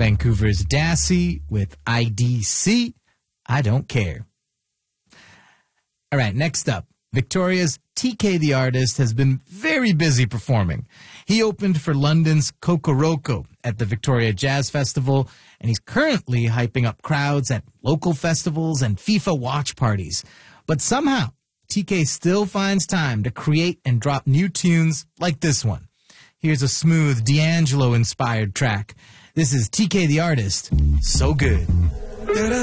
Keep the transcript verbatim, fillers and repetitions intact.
Vancouver's Dassey with I D C, I Don't Care. All right, next up, Victoria's T K the Artist has been very busy performing. He opened for London's Kokoroko at the Victoria Jazz Festival, and he's currently hyping up crowds at local festivals and FIFA watch parties. But somehow, T K still finds time to create and drop new tunes like this one. Here's a smooth D'Angelo-inspired track. This is T K the Artist, So Good.